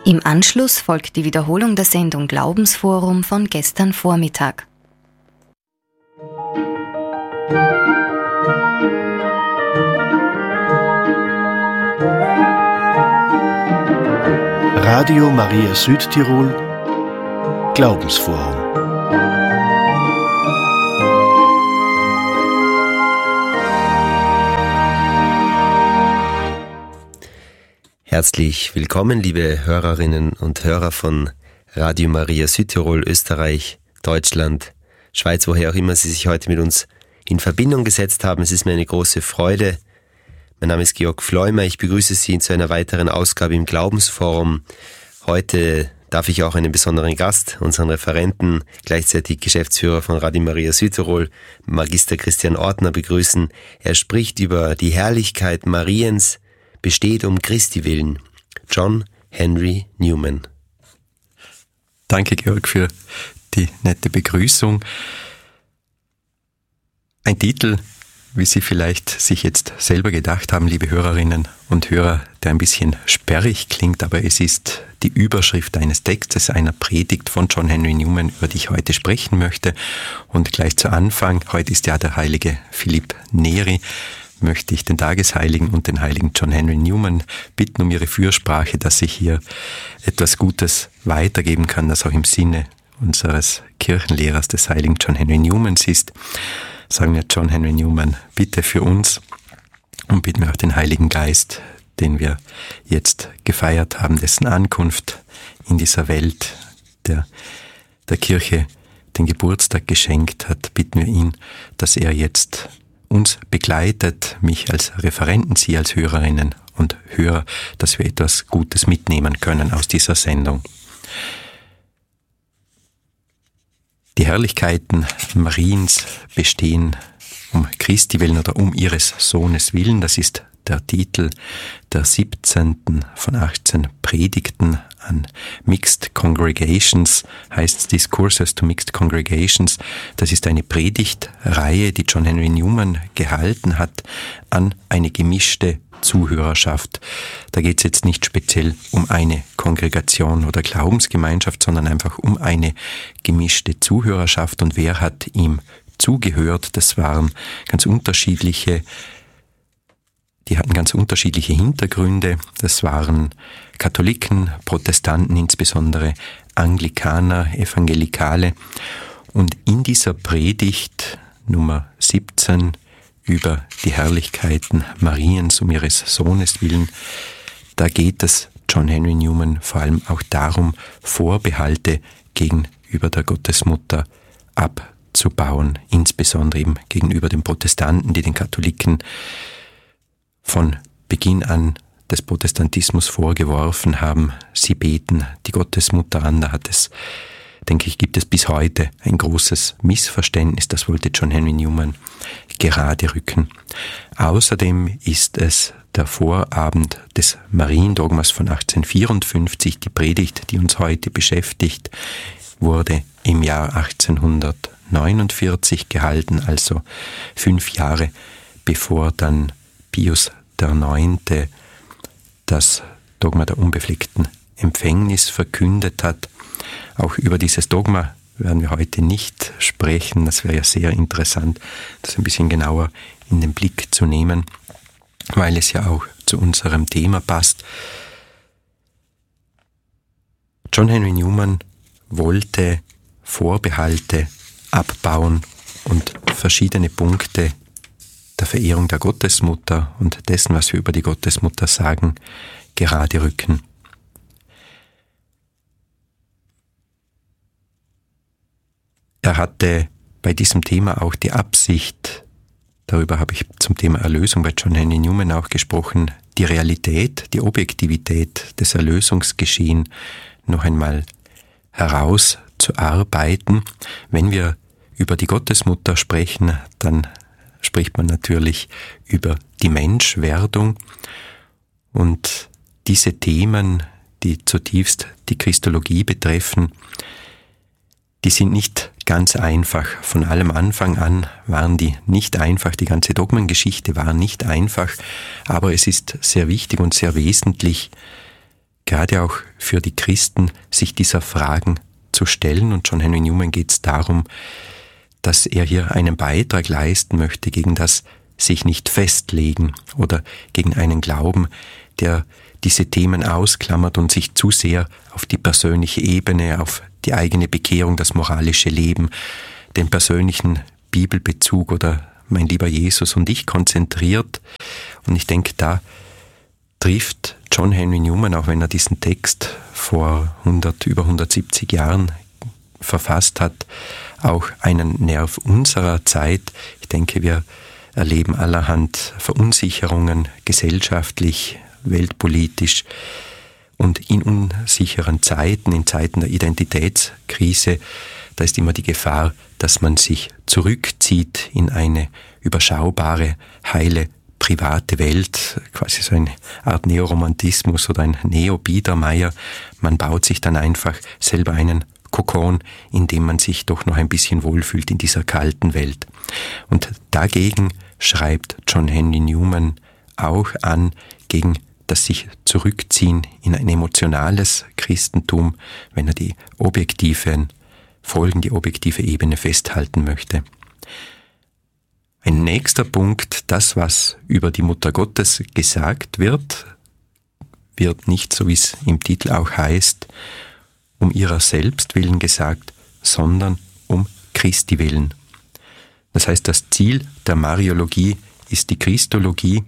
Im Anschluss folgt die Wiederholung der Sendung Glaubensforum von gestern Vormittag. Radio Maria Südtirol Glaubensforum. Herzlich willkommen, liebe Hörerinnen und Hörer von Radio Maria Südtirol, Österreich, Deutschland, Schweiz, woher auch immer Sie sich heute mit uns in Verbindung gesetzt haben. Es ist mir eine große Freude. Mein Name ist Georg Fleumer. Ich begrüße Sie zu einer weiteren Ausgabe im Glaubensforum. Heute darf ich auch einen besonderen Gast, unseren Referenten, gleichzeitig Geschäftsführer von Radio Maria Südtirol, Magister Christian Ortner, begrüßen. Er spricht über die Herrlichkeit Mariens, besteht um Christi willen. John Henry Newman. Danke, Georg, für die nette Begrüßung. Ein Titel, wie Sie vielleicht sich jetzt selber gedacht haben, liebe Hörerinnen und Hörer, der ein bisschen sperrig klingt, aber es ist die Überschrift eines Textes, einer Predigt von John Henry Newman, über die ich heute sprechen möchte. Und gleich zu Anfang, heute ist ja der heilige Philipp Neri, möchte ich den Tagesheiligen und den heiligen John Henry Newman bitten um ihre Fürsprache, dass ich hier etwas Gutes weitergeben kann, das auch im Sinne unseres Kirchenlehrers, des heiligen John Henry Newmans ist. Sagen wir John Henry Newman, bitte für uns und bitten wir auch den Heiligen Geist, den wir jetzt gefeiert haben, dessen Ankunft in dieser Welt, der Kirche den Geburtstag geschenkt hat, bitten wir ihn, dass er jetzt uns begleitet, mich als Referenten, Sie als Hörerinnen und Hörer, dass wir etwas Gutes mitnehmen können aus dieser Sendung. Die Herrlichkeiten Mariens bestehen um Christi willen oder um ihres Sohnes willen. Das ist der Titel der 17. von 18 Predigten an Mixed Congregations, heißt Discourses to Mixed Congregations. Das ist eine Predigtreihe, die John Henry Newman gehalten hat an eine gemischte Zuhörerschaft. Da geht es jetzt nicht speziell um eine Kongregation oder Glaubensgemeinschaft, sondern einfach um eine gemischte Zuhörerschaft. Und wer hat ihm zugehört? Das waren ganz unterschiedliche, die hatten ganz unterschiedliche Hintergründe. Das waren Katholiken, Protestanten, insbesondere Anglikaner, Evangelikale. Und in dieser Predigt Nummer 17 über die Herrlichkeiten Mariens um ihres Sohnes willen, da geht es John Henry Newman vor allem auch darum, Vorbehalte gegenüber der Gottesmutter abzubauen, insbesondere eben gegenüber den Protestanten, die den Katholiken von Beginn an des Protestantismus vorgeworfen haben, sie beten die Gottesmutter an. Da denke ich, gibt es bis heute ein großes Missverständnis. Das wollte John Henry Newman gerade rücken. Außerdem ist es der Vorabend des Mariendogmas von 1854. Die Predigt, die uns heute beschäftigt, wurde im Jahr 1849 gehalten, also 5 Jahre bevor dann Pius IX. Das Dogma der unbefleckten Empfängnis verkündet hat. Auch über dieses Dogma werden wir heute nicht sprechen. Das wäre ja sehr interessant, das ein bisschen genauer in den Blick zu nehmen, weil es ja auch zu unserem Thema passt. John Henry Newman wollte Vorbehalte abbauen und verschiedene Punkte der Verehrung der Gottesmutter und dessen, was wir über die Gottesmutter sagen, gerade rücken. Er hatte bei diesem Thema auch die Absicht, darüber habe ich zum Thema Erlösung bei John Henry Newman auch gesprochen, die Realität, die Objektivität des Erlösungsgeschehens noch einmal herauszuarbeiten. Wenn wir über die Gottesmutter sprechen, dann spricht man natürlich über die Menschwerdung und diese Themen, die zutiefst die Christologie betreffen, die sind nicht ganz einfach. Von allem Anfang an waren die nicht einfach, die ganze Dogmengeschichte war nicht einfach, aber es ist sehr wichtig und sehr wesentlich, gerade auch für die Christen, sich dieser Fragen zu stellen. Und John Henry Newman geht es darum, dass er hier einen Beitrag leisten möchte gegen das sich nicht festlegen oder gegen einen Glauben, der diese Themen ausklammert und sich zu sehr auf die persönliche Ebene, auf die eigene Bekehrung, das moralische Leben, den persönlichen Bibelbezug oder mein lieber Jesus und ich konzentriert. Und ich denke, da trifft John Henry Newman, auch wenn er diesen Text vor über 170 Jahren verfasst hat, auch einen Nerv unserer Zeit. Ich denke, wir erleben allerhand Verunsicherungen gesellschaftlich, weltpolitisch und in unsicheren Zeiten, in Zeiten der Identitätskrise, da ist immer die Gefahr, dass man sich zurückzieht in eine überschaubare, heile, private Welt, quasi so eine Art Neoromantismus oder ein Neo-Biedermeier. Man baut sich dann einfach selber einen Kokon, in dem man sich doch noch ein bisschen wohlfühlt in dieser kalten Welt. Und dagegen schreibt John Henry Newman auch an, gegen das sich zurückziehen in ein emotionales Christentum, wenn er die objektiven Folgen, die objektive Ebene festhalten möchte. Ein nächster Punkt, das, was über die Mutter Gottes gesagt wird, wird nicht, so wie es im Titel auch heißt, um ihrer selbst willen gesagt, sondern um Christi willen. Das heißt, das Ziel der Mariologie ist die Christologie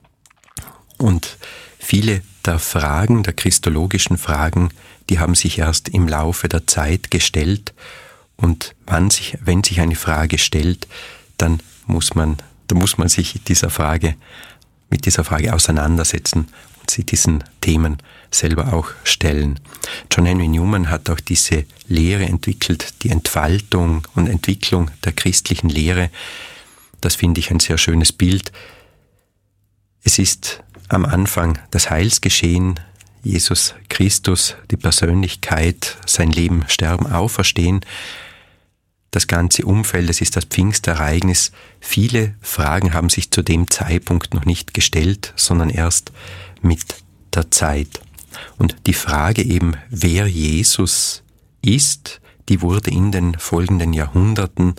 und viele der Fragen, der christologischen Fragen, die haben sich erst im Laufe der Zeit gestellt und wenn sich eine Frage stellt, dann muss man sich mit dieser Frage auseinandersetzen und sich diesen Themen selber auch stellen. John Henry Newman hat auch diese Lehre entwickelt, die Entfaltung und Entwicklung der christlichen Lehre. Das finde ich ein sehr schönes Bild. Es ist am Anfang das Heilsgeschehen, Jesus Christus, die Persönlichkeit, sein Leben, Sterben, Auferstehen. Das ganze Umfeld, das ist das Pfingstereignis. Viele Fragen haben sich zu dem Zeitpunkt noch nicht gestellt, sondern erst mit der Zeit. Und die Frage eben, wer Jesus ist, die wurde in den folgenden Jahrhunderten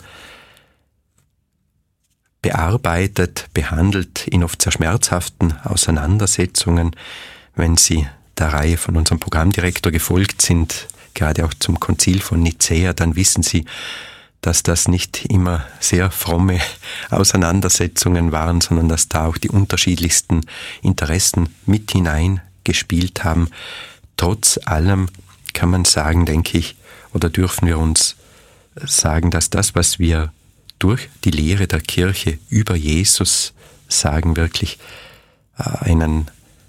bearbeitet, behandelt in oft sehr schmerzhaften Auseinandersetzungen. Wenn Sie der Reihe von unserem Programmdirektor gefolgt sind, gerade auch zum Konzil von Nicäa, dann wissen Sie, dass das nicht immer sehr fromme Auseinandersetzungen waren, sondern dass da auch die unterschiedlichsten Interessen mit hineingespielt haben. Trotz allem kann man sagen, denke ich, oder dürfen wir uns sagen, dass das, was wir durch die Lehre der Kirche über Jesus sagen, wirklich einen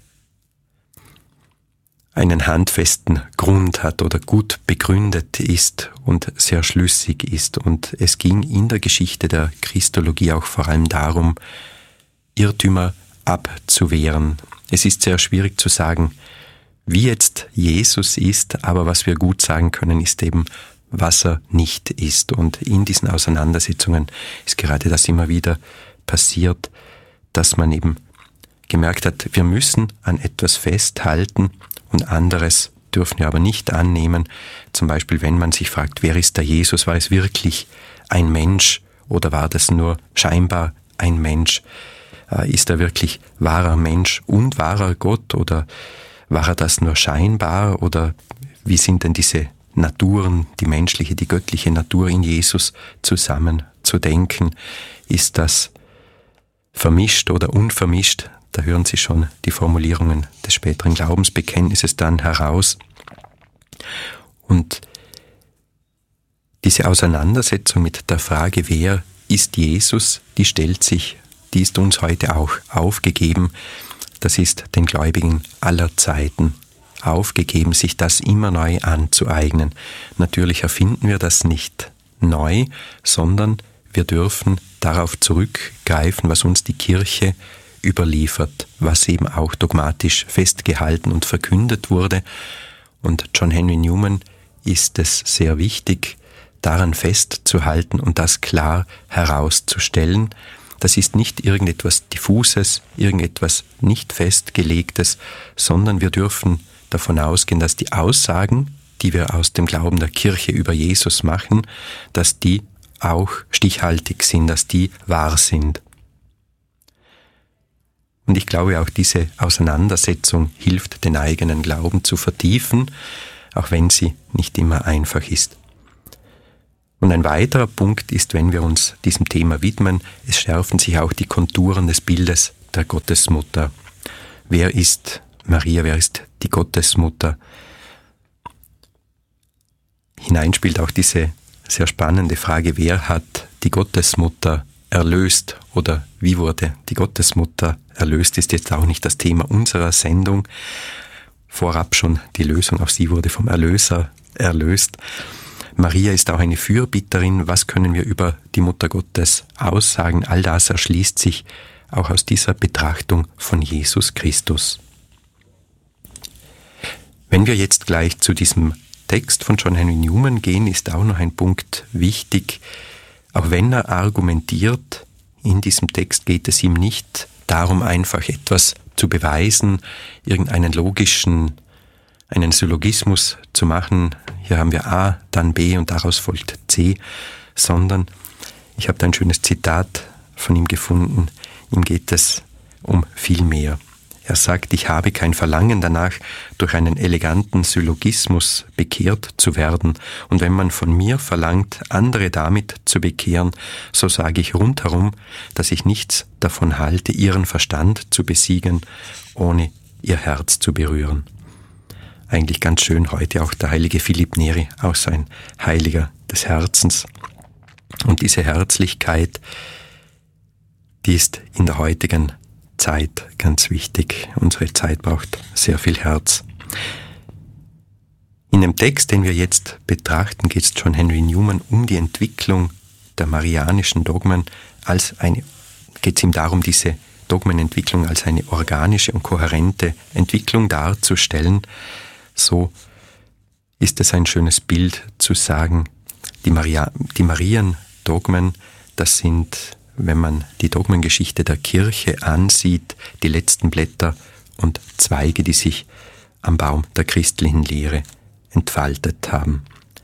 handfesten Grund hat oder gut begründet ist und sehr schlüssig ist. Und es ging in der Geschichte der Christologie auch vor allem darum, Irrtümer abzuwehren. Es ist sehr schwierig zu sagen, wie jetzt Jesus ist, aber was wir gut sagen können, ist eben, was er nicht ist. Und in diesen Auseinandersetzungen ist gerade das immer wieder passiert, dass man eben gemerkt hat, wir müssen an etwas festhalten und anderes dürfen wir aber nicht annehmen. Zum Beispiel, wenn man sich fragt, wer ist der Jesus? War es wirklich ein Mensch oder war das nur scheinbar ein Mensch? Ist er wirklich wahrer Mensch und wahrer Gott oder war er das nur scheinbar? Oder wie sind denn diese Naturen, die menschliche, die göttliche Natur in Jesus zusammen zu denken? Ist das vermischt oder unvermischt? Da hören Sie schon die Formulierungen des späteren Glaubensbekenntnisses dann heraus. Und diese Auseinandersetzung mit der Frage, wer ist Jesus, die ist uns heute auch aufgegeben. Das ist den Gläubigen aller Zeiten aufgegeben, sich das immer neu anzueignen. Natürlich erfinden wir das nicht neu, sondern wir dürfen darauf zurückgreifen, was uns die Kirche überliefert, was eben auch dogmatisch festgehalten und verkündet wurde. Und John Henry Newman ist es sehr wichtig, daran festzuhalten und das klar herauszustellen. Das ist nicht irgendetwas Diffuses, irgendetwas nicht Festgelegtes, sondern wir dürfen davon ausgehen, dass die Aussagen, die wir aus dem Glauben der Kirche über Jesus machen, dass die auch stichhaltig sind, dass die wahr sind. Und ich glaube, auch diese Auseinandersetzung hilft, den eigenen Glauben zu vertiefen, auch wenn sie nicht immer einfach ist. Und ein weiterer Punkt ist, wenn wir uns diesem Thema widmen, es schärfen sich auch die Konturen des Bildes der Gottesmutter. Wer ist Maria, wer ist die Gottesmutter? Hinein spielt auch diese sehr spannende Frage, wer hat die Gottesmutter erlöst oder wie wurde die Gottesmutter erlöst, ist jetzt auch nicht das Thema unserer Sendung. Vorab schon die Lösung, auch sie wurde vom Erlöser erlöst. Maria ist auch eine Fürbitterin. Was können wir über die Mutter Gottes aussagen? All das erschließt sich auch aus dieser Betrachtung von Jesus Christus. Wenn wir jetzt gleich zu diesem Text von John Henry Newman gehen, ist auch noch ein Punkt wichtig. Auch wenn er argumentiert, in diesem Text geht es ihm nicht darum, einfach etwas zu beweisen, irgendeinen einen Syllogismus zu machen. Hier haben wir A, dann B und daraus folgt C, sondern ich habe da ein schönes Zitat von ihm gefunden. Ihm geht es um viel mehr. Er sagt, ich habe kein Verlangen danach, durch einen eleganten Syllogismus bekehrt zu werden. Und wenn man von mir verlangt, andere damit zu bekehren, so sage ich rundherum, dass ich nichts davon halte, ihren Verstand zu besiegen, ohne ihr Herz zu berühren. Eigentlich ganz schön heute auch der heilige Philipp Neri, auch so ein Heiliger des Herzens. Und diese Herzlichkeit, die ist in der heutigen Zeit ganz wichtig. Unsere Zeit braucht sehr viel Herz. In dem Text, den wir jetzt betrachten, geht es John Henry Newman um die Entwicklung der marianischen Dogmen geht es ihm darum, diese Dogmenentwicklung als eine organische und kohärente Entwicklung darzustellen. So ist es ein schönes Bild zu sagen, die Mariendogmen, das sind, wenn man die Dogmengeschichte der Kirche ansieht, die letzten Blätter und Zweige, die sich am Baum der christlichen Lehre entfaltet haben.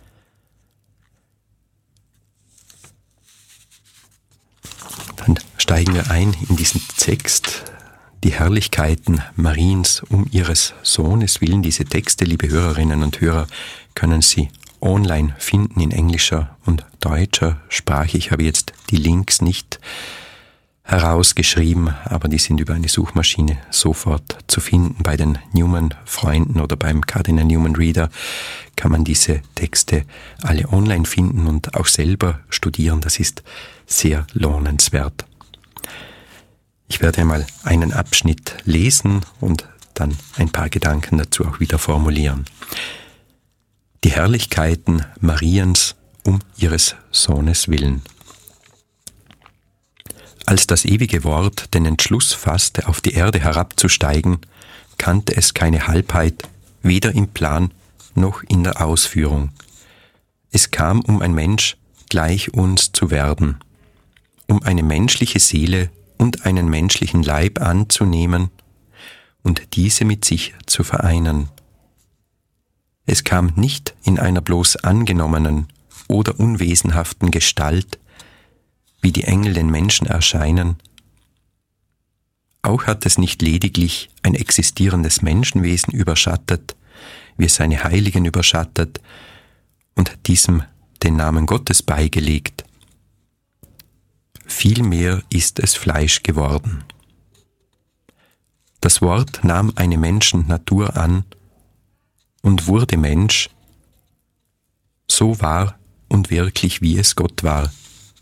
Dann steigen wir ein in diesen Text, die Herrlichkeiten Mariens um ihres Sohnes willen. Diese Texte, liebe Hörerinnen und Hörer, können Sie online finden in englischer und deutscher Sprache. Ich habe jetzt die Links nicht herausgeschrieben, aber die sind über eine Suchmaschine sofort zu finden. Bei den Newman-Freunden oder beim Cardinal Newman Reader kann man diese Texte alle online finden und auch selber studieren. Das ist sehr lohnenswert. Ich werde einmal einen Abschnitt lesen und dann ein paar Gedanken dazu auch wieder formulieren. Die Herrlichkeiten Mariens um ihres Sohnes willen. Als das ewige Wort den Entschluss fasste, auf die Erde herabzusteigen, kannte es keine Halbheit, weder im Plan noch in der Ausführung. Es kam, um ein Mensch gleich uns zu werden, um eine menschliche Seele und einen menschlichen Leib anzunehmen und diese mit sich zu vereinen. Es kam nicht in einer bloß angenommenen oder unwesenhaften Gestalt, wie die Engel den Menschen erscheinen. Auch hat es nicht lediglich ein existierendes Menschenwesen überschattet, wie es seine Heiligen überschattet und diesem den Namen Gottes beigelegt. Vielmehr ist es Fleisch geworden. Das Wort nahm eine Menschennatur an und wurde Mensch, so wahr und wirklich, wie es Gott war.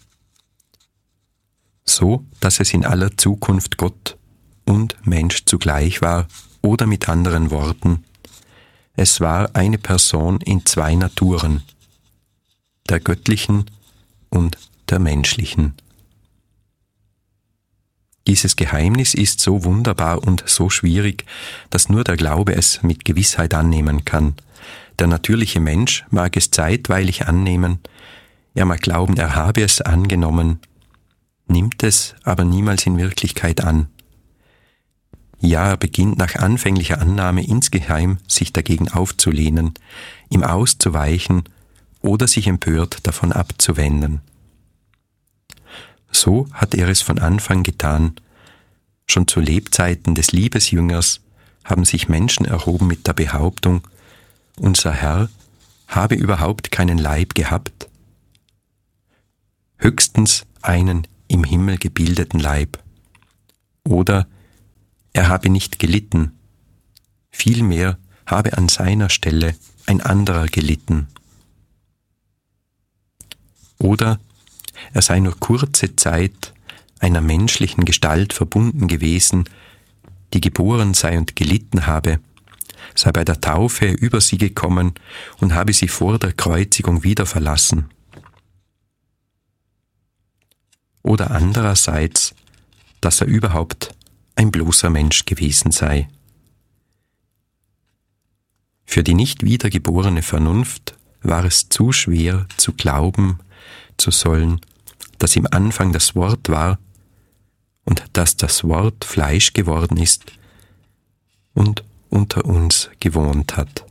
So, dass es in aller Zukunft Gott und Mensch zugleich war, oder mit anderen Worten, es war eine Person in zwei Naturen, der göttlichen und der menschlichen. Dieses Geheimnis ist so wunderbar und so schwierig, dass nur der Glaube es mit Gewissheit annehmen kann. Der natürliche Mensch mag es zeitweilig annehmen, er mag glauben, er habe es angenommen, nimmt es aber niemals in Wirklichkeit an. Ja, er beginnt nach anfänglicher Annahme insgeheim sich dagegen aufzulehnen, ihm auszuweichen oder sich empört davon abzuwenden. So hat er es von Anfang getan. Schon zu Lebzeiten des Liebesjüngers haben sich Menschen erhoben mit der Behauptung, unser Herr habe überhaupt keinen Leib gehabt, höchstens einen im Himmel gebildeten Leib. Oder er habe nicht gelitten, vielmehr habe an seiner Stelle ein anderer gelitten. Oder er sei nur kurze Zeit einer menschlichen Gestalt verbunden gewesen, die geboren sei und gelitten habe, sei bei der Taufe über sie gekommen und habe sie vor der Kreuzigung wieder verlassen. Oder andererseits, dass er überhaupt ein bloßer Mensch gewesen sei. Für die nicht wiedergeborene Vernunft war es zu schwer zu glauben zu sollen, dass im Anfang das Wort war und dass das Wort Fleisch geworden ist und unter uns gewohnt hat.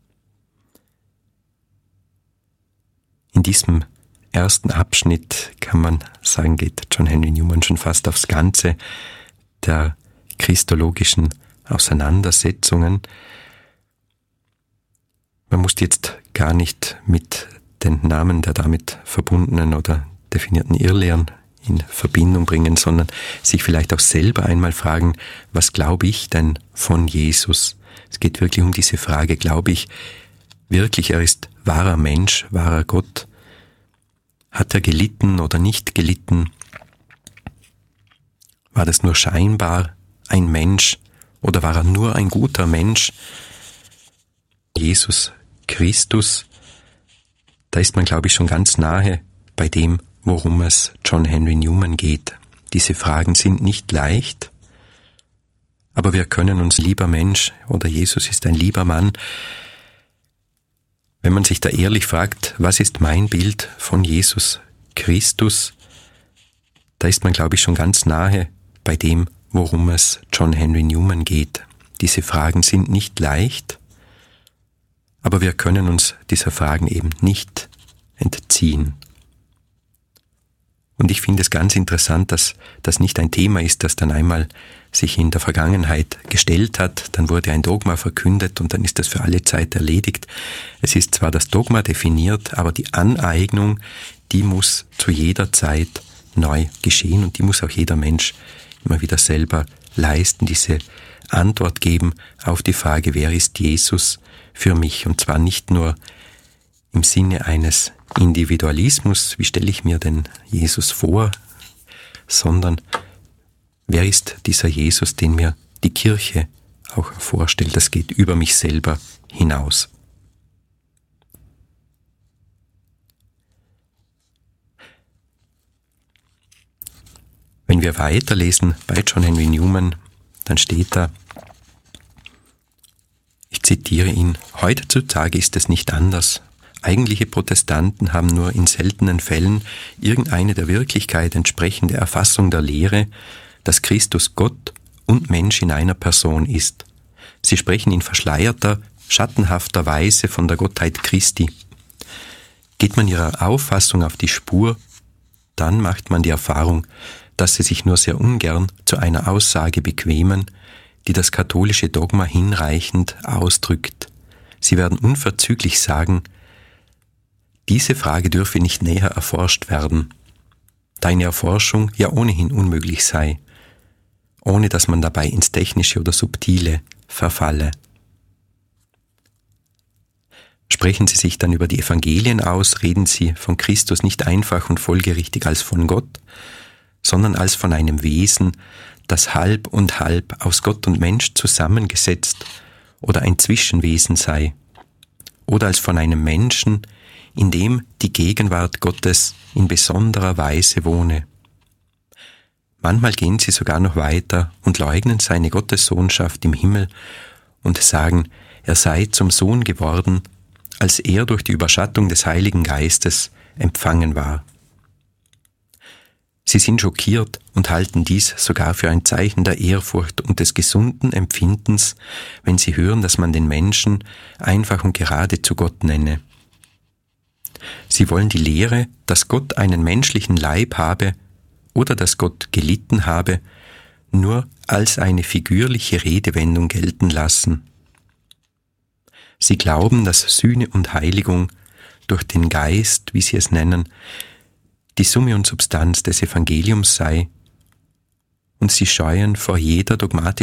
In diesem ersten Abschnitt kann man sagen, geht John Henry Newman schon fast aufs Ganze der christologischen Auseinandersetzungen. Man muss jetzt gar nicht mit den Namen der damit verbundenen oder definierten Irrlehren in Verbindung bringen, sondern sich vielleicht auch selber einmal fragen, was glaube ich denn von Jesus? Es geht wirklich um diese Frage, glaube ich wirklich, er ist wahrer Mensch, wahrer Gott? Hat er gelitten oder nicht gelitten? War das nur scheinbar ein Mensch oder war er nur ein guter Mensch? Jesus Christus, da ist man, glaube ich, schon ganz nahe bei dem, worum es John Henry Newman geht. Diese Fragen sind nicht leicht, aber wir können uns lieber Mensch oder Jesus ist ein lieber Mann, wenn man sich da ehrlich fragt, was ist mein Bild von Jesus Christus, da ist man, glaube ich, schon ganz nahe bei dem, worum es John Henry Newman geht. Diese Fragen sind nicht leicht, aber wir können uns dieser Fragen eben nicht entziehen. Und ich finde es ganz interessant, dass das nicht ein Thema ist, das dann einmal sich in der Vergangenheit gestellt hat, dann wurde ein Dogma verkündet und dann ist das für alle Zeit erledigt. Es ist zwar das Dogma definiert, aber die Aneignung, die muss zu jeder Zeit neu geschehen und die muss auch jeder Mensch immer wieder selber leisten, diese Antwort geben auf die Frage, wer ist Jesus für mich? Und zwar nicht nur im Sinne eines Individualismus, wie stelle ich mir denn Jesus vor, sondern wer ist dieser Jesus, den mir die Kirche auch vorstellt? Das geht über mich selber hinaus. Wenn wir weiterlesen bei John Henry Newman, dann steht da, ich zitiere ihn, heutzutage ist es nicht anders. Eigentliche Protestanten haben nur in seltenen Fällen irgendeine der Wirklichkeit entsprechende Erfassung der Lehre, dass Christus Gott und Mensch in einer Person ist. Sie sprechen in verschleierter, schattenhafter Weise von der Gottheit Christi. Geht man ihrer Auffassung auf die Spur, dann macht man die Erfahrung, dass sie sich nur sehr ungern zu einer Aussage bequemen, die das katholische Dogma hinreichend ausdrückt. Sie werden unverzüglich sagen, diese Frage dürfe nicht näher erforscht werden, da eine Erforschung ja ohnehin unmöglich sei, ohne dass man dabei ins Technische oder Subtile verfalle. Sprechen Sie sich dann über die Evangelien aus, reden Sie von Christus nicht einfach und folgerichtig als von Gott, sondern als von einem Wesen, das halb und halb aus Gott und Mensch zusammengesetzt oder ein Zwischenwesen sei, oder als von einem Menschen, in dem die Gegenwart Gottes in besonderer Weise wohne. Manchmal gehen sie sogar noch weiter und leugnen seine Gottessohnschaft im Himmel und sagen, er sei zum Sohn geworden, als er durch die Überschattung des Heiligen Geistes empfangen war. Sie sind schockiert und halten dies sogar für ein Zeichen der Ehrfurcht und des gesunden Empfindens, wenn sie hören, dass man den Menschen einfach und gerade zu Gott nenne. Sie wollen die Lehre, dass Gott einen menschlichen Leib habe oder dass Gott gelitten habe, nur als eine figürliche Redewendung gelten lassen. Sie glauben, dass Sühne und Heiligung durch den Geist, wie sie es nennen, die Summe und Substanz des Evangeliums sei, und sie scheuen vor jeder dogmatischen